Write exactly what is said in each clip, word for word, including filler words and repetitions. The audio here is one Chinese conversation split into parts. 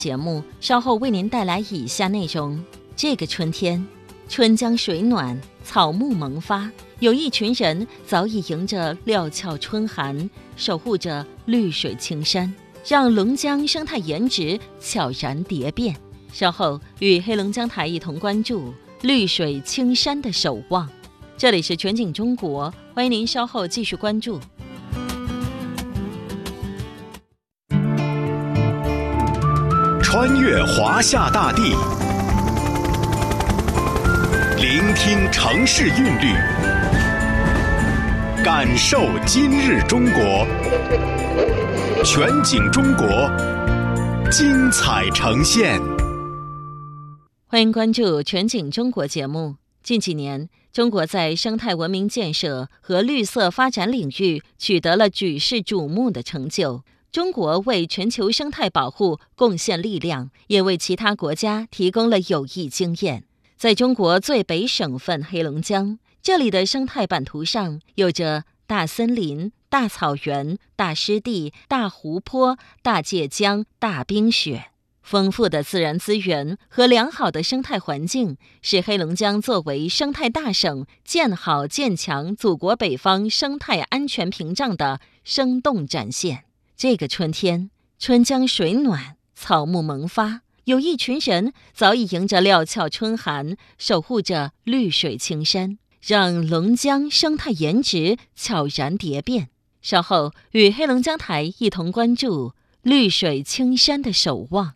节目稍后为您带来以下内容：这个春天，春江水暖，草木萌发，有一群人早已迎着料峭春寒，守护着绿水青山，让龙江生态颜值悄然蝶变。稍后与黑龙江台一同关注绿水青山的守望。这里是全景中国，欢迎您稍后继续关注。 穿越华夏大地，聆听城市韵律，感受今日中国。全景中国，精彩呈现。 欢迎关注全景中国节目。近几年，中国在生态文明建设和绿色发展领域取得了举世瞩目的成就。中国为全球生态保护贡献力量，也为其他国家提供了有益经验。在中国最北省份黑龙江，这里的生态版图上有着大森林、大草原、大湿地、大湖泊、大界江、大冰雪。丰富的自然资源和良好的生态环境，是黑龙江作为生态大省建好建强祖国北方生态安全屏障的生动展现。这个春天，春江水暖，草木萌发，有一群人早已迎着料峭春寒，守护着绿水青山，让龙江生态颜值悄然蝶变。稍后与黑龙江台一同关注绿水青山的守望。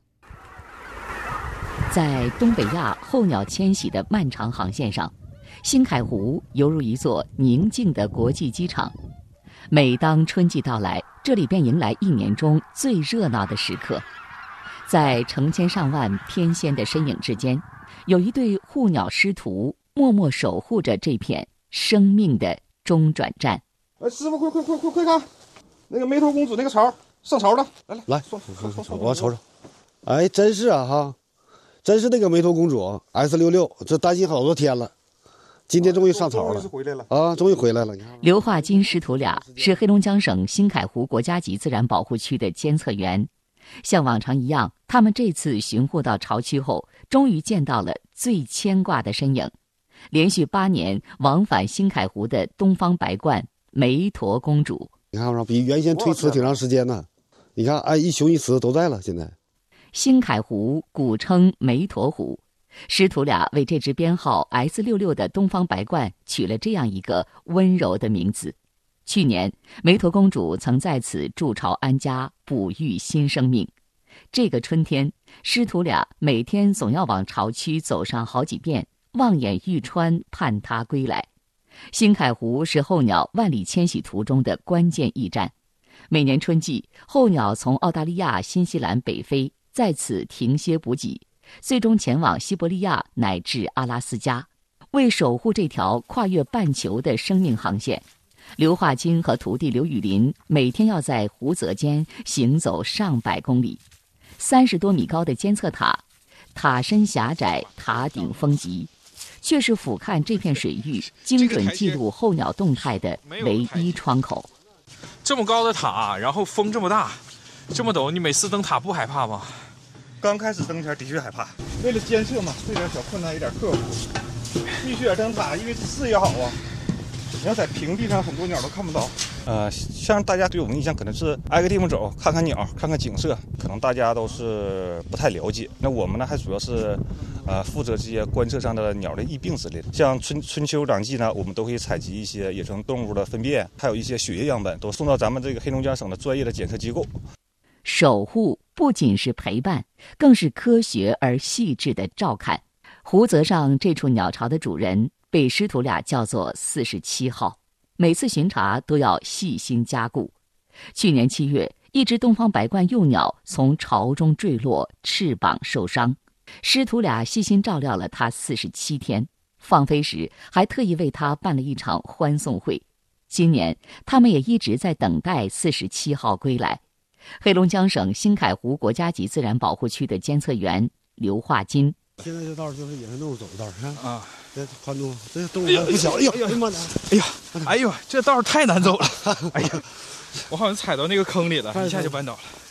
在东北亚候鸟迁徙的漫长航线上，新凯湖犹如一座宁静的国际机场。每当春季到来，这里便迎来一年中最热闹的时刻。在成千上万天仙的身影之间，有一对护鸟师徒默默守护着这片生命的中转站。 哎，师傅，快快快快快看，那个梅头公主那个巢上巢了，来来来，我瞅瞅。哎，真是啊哈，真是那个梅头公主 S 六六，这担心好多天了。今天终于上巢了， 回来了啊！终于回来了。 刘化金师徒俩是黑龙江省新凯湖国家级自然保护区的监测员，像往常一样，他们这次巡护到巢区后，终于见到了最牵挂的身影。连续八年往返新凯湖的东方白鹳梅陀公主， 你看比原先推迟挺长时间呢。你看，哎，一雄一雌都在了。现在， 新凯湖古称梅陀湖。师徒俩为这只编号 S 六六 的东方白鹳取了这样一个温柔的名字。去年，梅陀公主曾在此筑巢安家，哺育新生命。这个春天，师徒俩每天总要往巢区走上好几遍，望眼欲穿，盼它归来。新凯湖是候鸟万里迁徙途中的关键驿站。每年春季，候鸟从澳大利亚、新西兰北飞，在此停歇补给，最终前往西伯利亚乃至阿拉斯加。为守护这条跨越半球的生命航线，刘化金和徒弟刘雨林每天要在湖泽间行走上百公里。三十多米高的监测塔，塔身狭窄，塔顶风急，却是俯瞰这片水域精准记录候鸟动态的唯一窗口。 这么高的塔，然后风这么大，这么陡，你每次登塔不害怕吗？ 刚开始登前的确害怕，为了监测嘛，这点小困难有点克服。必须得登塔，因为视野好啊。你要在平地上，很多鸟都看不到。呃，像大家对我们印象可能是挨个地方走，看看鸟，看看景色，可能大家都是不太了解。那我们呢，还主要是，呃，负责这些观测上的鸟的疫病之类的。像春春秋两季呢，我们都会采集一些野生动物的粪便，还有一些血液样本，都送到咱们这个黑龙江省的专业的检测机构。 守护不仅是陪伴，更是科学而细致的照看。湖泽上这处鸟巢的主人被师徒俩叫做四十七号，每次巡查都要细心加固。去年七月，一只东方白鹳幼鸟从巢中坠落，翅膀受伤，师徒俩细心照料了它四十七天，放飞时还特意为它办了一场欢送会。今年，他们也一直在等待四十七号归来。黑龙江省新凯湖国家级自然保护区的监测员刘化金。 现在这道就是野生动物走的道，看啊， 这宽度，这动物还不小。哎呦，哎呀妈的！ 哎呀，哎呦，这道太难走了！哎呀，我好像踩到那个坑里了，一下就绊倒了。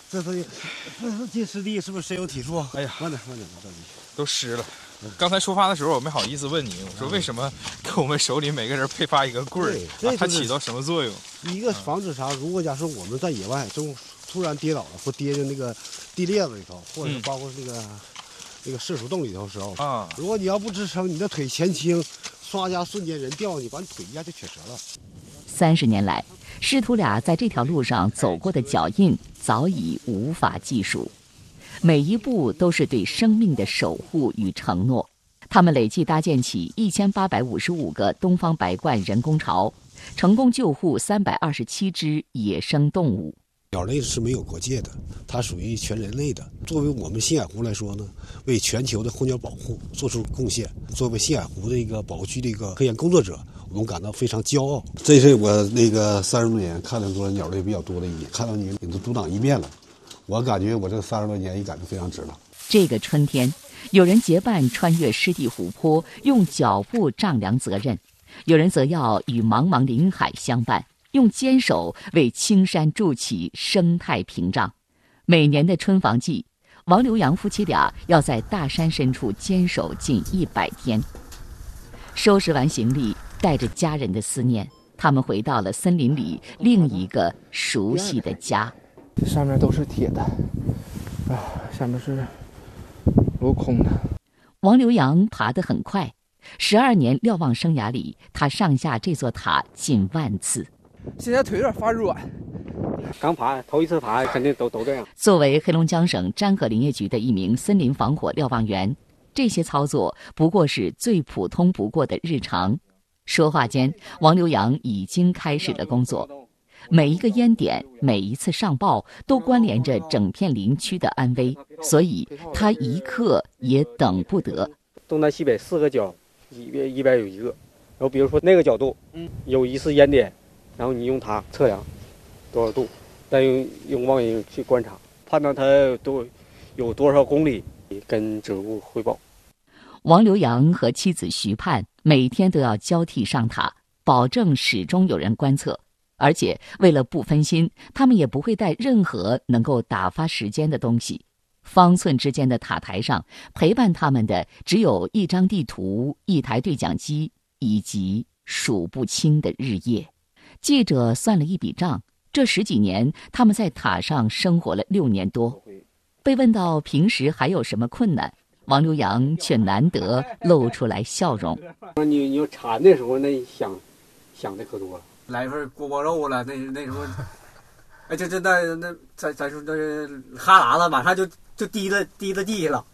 这都这是进湿地，是不是深有体触？ 哎呀， 慢点，慢点，着急。 都湿了。刚才出发的时候，我没好意思问你，我说为什么给我们手里每个人配发一个棍儿？啊，它起到什么作用？ 一个防止啥？如果假设我们在野外中突然跌倒了，或跌进那个地裂子里头，或者是包括那个、嗯、那个射鼠洞里头的时候啊，如果你要不支撑，你的腿前倾，唰家瞬间人掉你，把你腿一下就瘸折了。 三十年来，师徒俩在这条路上走过的脚印早已无法计数。每一步都是对生命的守护与承诺。他们累计搭建起一千八百五十五个东方白冠人工巢，成功救护三百二十七只野生动物。 鸟类是没有国界的，它属于全人类的。作为我们新海湖来说呢，为全球的候鸟保护做出贡献。作为新海湖的一个保护区的一个科研工作者，我们感到非常骄傲。这是我那个三十多年看到过鸟类比较多的一年，看到你你都独当一面了。我感觉我这三十多年也感觉非常值了。 这个春天，有人结伴穿越湿地湖泊，用脚步丈量责任；有人则要与茫茫林海相伴，用坚守为青山筑起生态屏障。每年的春防季，王刘洋夫妻俩要在大山深处坚守近一百天。收拾完行李，带着家人的思念，他们回到了森林里另一个熟悉的家。 上面都是铁的，啊，下面是镂空的。 王刘洋爬得很快，十二年瞭望生涯里，他上下这座塔近万次。 现在腿有点发软， 刚爬头一次爬，肯定都都这样。 作为黑龙江省瞻河林业局的一名森林防火瞭望员，这些操作不过是最普通不过的日常。说话间，王刘洋已经开始了工作。每一个烟点，每一次上报，都关联着整片林区的安危，所以他一刻也等不得。 东南西北四个角，一边一边有一个，然后比如说那个角度，嗯，有一次烟点，然后你用它测量多少度，再用用望远镜去观察，判断它多有多少公里，跟指挥部汇报。 王刘洋和妻子徐盼每天都要交替上塔，保证始终有人观测。而且为了不分心，他们也不会带任何能够打发时间的东西。方寸之间的塔台上，陪伴他们的只有一张地图、一台对讲机以及数不清的日夜。记者算了一笔账，这十几年他们在塔上生活了六年多。被问到平时还有什么困难，王刘洋却难得露出来笑容。 你你产的时候，那想想的可多了。 来一份锅包肉了，那那时候，哎，这这那那咱咱说那哈喇子马上就就滴了滴了地下了。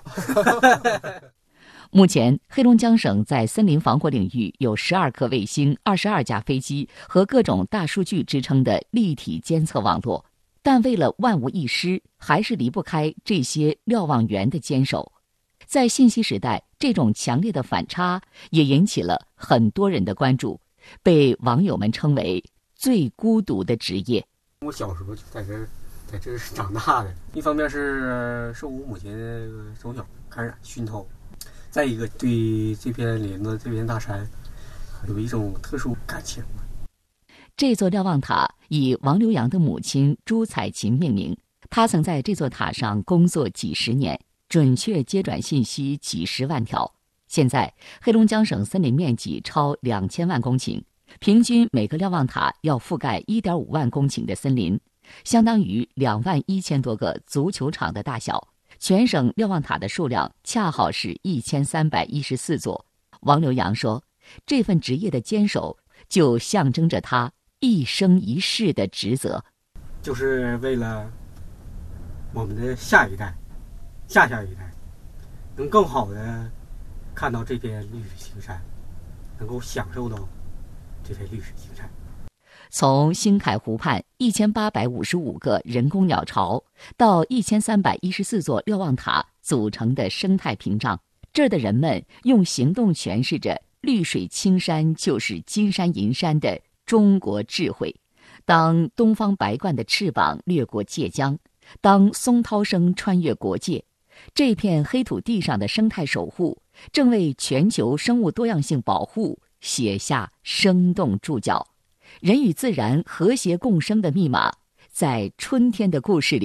目前，黑龙江省在森林防火领域有十二颗卫星、二十二架飞机和各种大数据支撑的立体监测网络，但为了万无一失，还是离不开这些瞭望员的坚守。在信息时代，这种强烈的反差也引起了很多人的关注。被网友们称为最孤独的职业。 我小时候就在这儿，在这儿长大的。一方面是受我母亲从小感染熏陶，再一个对这片林子、这片大山有一种特殊感情。 这座瞭望塔以王刘洋的母亲朱彩琴命名，她曾在这座塔上工作几十年，准确接转信息几十万条。现在，黑龙江省森林面积超两千万公顷，平均每个瞭望塔要覆盖一点五万公顷的森林，相当于两万一千多个足球场的大小。全省瞭望塔的数量恰好是一千三百一十四座。王刘洋说，这份职业的坚守，就象征着他一生一世的职责， 就是为了我们的下一代、下下一代，能更好的看到这片绿水青山，能够享受到这片绿水青山。 从新凯湖畔一千八百五十五个人工鸟巢到一千三百一十四座瞭望塔组成的生态屏障，这儿的人们用行动诠释着绿水青山就是金山银山的中国智慧。当东方白鹳的翅膀掠过界江，当松涛声穿越国界，这片黑土地上的生态守护正为全球生物多样性保护写下生动注脚。人与自然和谐共生的密码，在春天的故事里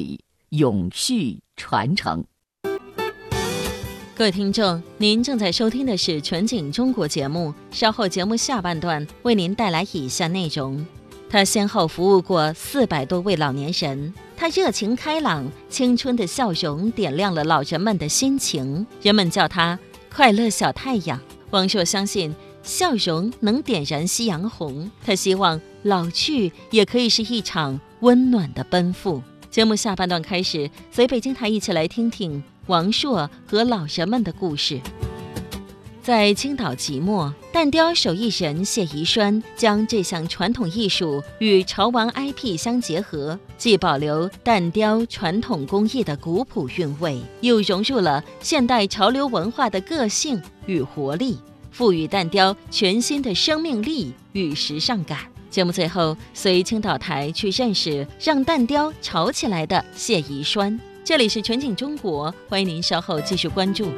永续传承。 各位听众，您正在收听的是全景中国节目，稍后节目下半段为您带来以下内容。他先后服务过四百多位老年人，他热情开朗，青春的笑容点亮了老人们的心情，人们叫他快乐小太阳。王朔相信笑容能点燃夕阳红，他希望老去也可以是一场温暖的奔赴。节目下半段开始，随北京台一起来听听王朔和老人们的故事。在青岛即墨，蛋雕手艺人谢宜栓将这项传统艺术与潮玩 I P 相结合，既保留蛋雕传统工艺的古朴韵味，又融入了现代潮流文化的个性与活力，赋予蛋雕全新的生命力与时尚感。节目最后，随青岛台去认识让蛋雕潮起来的谢宜栓。这里是全景中国，欢迎您稍后继续关注。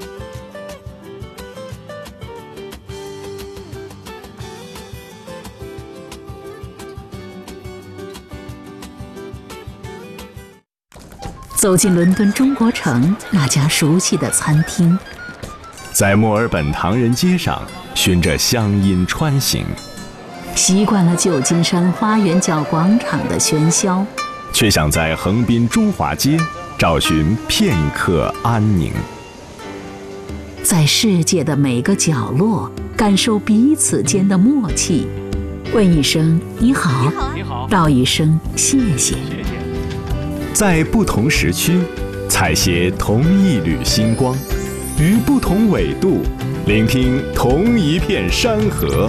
走进伦敦中国城那家熟悉的餐厅， 在墨尔本唐人街上循着乡音穿行， 习惯了旧金山花园角广场的喧嚣， 却想在横滨中华街找寻片刻安宁。 在世界的每个角落感受彼此间的默契，问一声你好，你好，道一声谢谢。 在不同时区采撷同一缕星光，于不同纬度聆听同一片山河。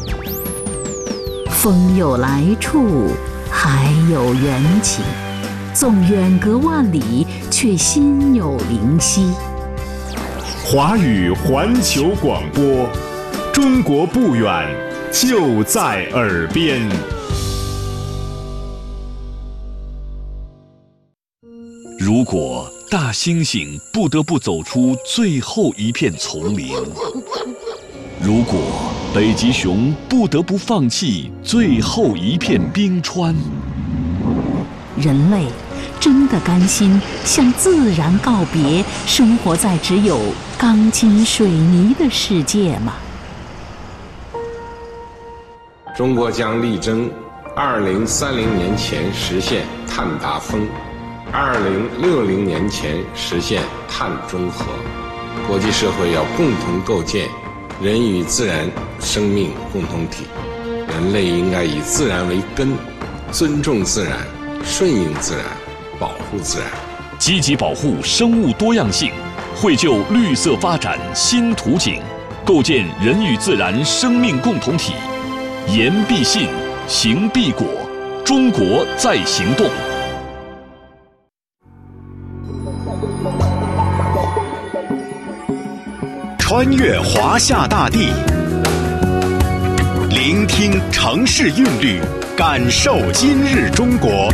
风有来处，海有缘起，纵远隔万里，却心有灵犀。 华语环球广播，中国不远，就在耳边。 如果大猩猩不得不走出最后一片丛林，如果北极熊不得不放弃最后一片冰川， 人类真的甘心向自然告别，生活在只有钢筋水泥的世界吗？ 中国将力争二零三零年前实现碳达峰，二零六零年前实现碳中和。国际社会要共同构建人与自然生命共同体，人类应该以自然为根，尊重自然，顺应自然，保护自然， 积极保护生物多样性，绘就绿色发展新图景，构建人与自然生命共同体。言必信，行必果，中国在行动。 穿越华夏大地，聆听城市韵律，感受今日中国。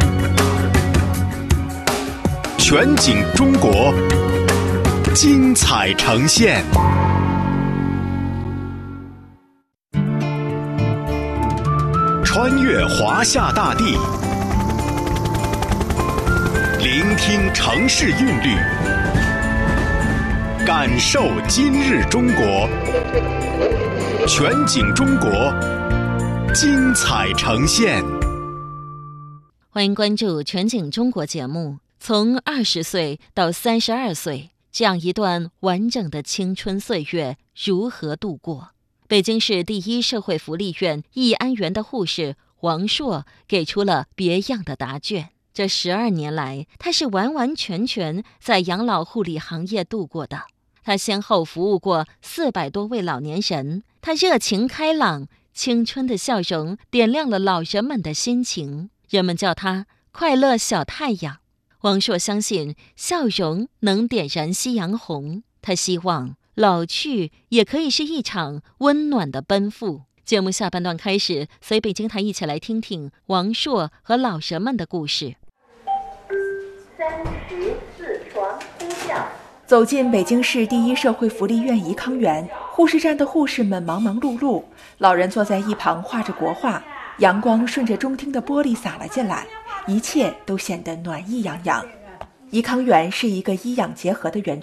全景中国，精彩呈现。穿越华夏大地，聆听城市韵律，感受今日中国。全景中国，精彩呈现。 欢迎关注全景中国节目。从二十岁到三十二岁，这样一段完整的青春岁月如何度过？北京市第一社会福利院义安园的护士王朔给出了别样的答卷。这十二年来，他是完完全全在养老护理行业度过的。他先后服务过四百多位老年人，他热情开朗，青春的笑容点亮了老人们的心情，人们叫他快乐小太阳。王朔相信笑容能点燃夕阳红，他希望老去也可以是一场温暖的奔赴。节目下半段开始，随北京台一起来听听王朔和老人们的故事。 三十四床呼叫。走进北京市第一社会福利院颐康园，护士站的护士们忙忙碌碌，老人坐在一旁画着国画，阳光顺着中厅的玻璃洒了进来，一切都显得暖意洋洋。 颐康园是一个医养结合的园